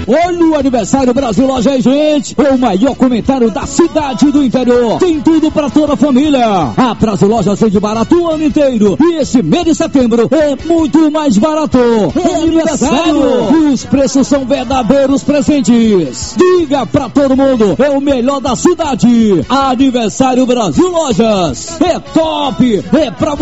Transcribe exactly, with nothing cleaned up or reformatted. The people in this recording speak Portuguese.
Olha o aniversário Brasil Loja aí, gente. É o maior comentário da cidade do interior. Tem tudo para toda a família. A Brasil Loja vende barato o ano inteiro. E esse mês de setembro é muito mais barato. É aniversário. Os preços são verdadeiros presentes. Diga pra todo mundo, é o melhor da cidade. Aniversário Brasil Lojas. É top. É pra você.